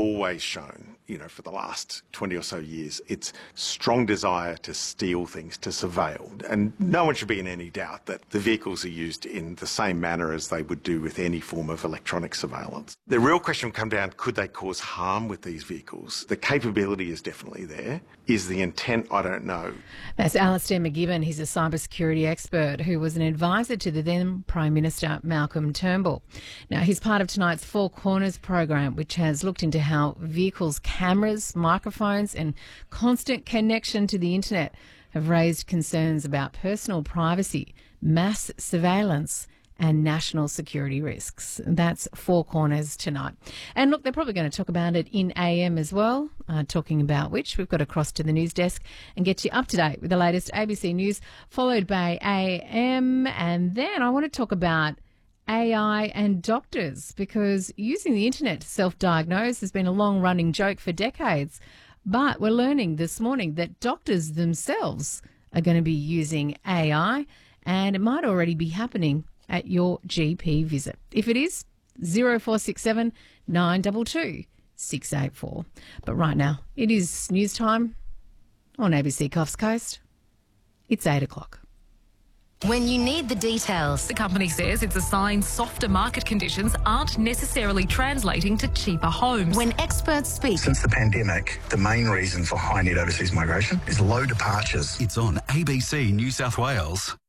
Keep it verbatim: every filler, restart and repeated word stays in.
always shown, you know, for the last twenty or so years, its strong desire to steal things, to surveil. And no one should be in any doubt that the vehicles are used in the same manner as they would do with any form of electronic surveillance. The real question will come down, could they cause harm with these vehicles? The capability is definitely there. Is the intent? I don't know. That's Alastair McGibbon. He's a cybersecurity expert who was an advisor to the then Prime Minister Malcolm Turnbull. Now, he's part of tonight's Four Corners program, which has looked into how vehicles' cameras, microphones and constant connection to the internet have raised concerns about personal privacy, mass surveillance and national security risks. That's Four Corners tonight. And look, they're probably going to talk about it in A M as well, uh, talking about which we've got to cross to the news desk and get you up to date with the latest A B C News, followed by A M. And then I want to talk about A I and doctors, because using the internet to self-diagnose has been a long-running joke for decades. But we're learning this morning that doctors themselves are going to be using A I, and it might already be happening at your G P visit. If it is, zero four six seven nine two two six eight four. But right now, it is news time on A B C Coffs Coast. It's eight o'clock. When you need the details. The company says it's a sign softer market conditions aren't necessarily translating to cheaper homes. When experts speak. Since the pandemic, the main reason for high net overseas migration is low departures. It's on A B C New South Wales.